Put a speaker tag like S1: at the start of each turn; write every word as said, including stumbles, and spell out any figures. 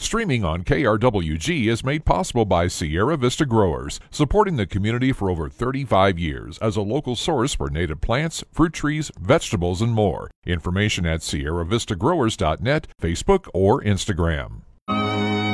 S1: Streaming on K R W G is made possible by Sierra Vista Growers, supporting the community for over thirty-five years as a local source for native plants, fruit trees, vegetables, and more. Information at sierra vista growers dot net, Facebook, or Instagram.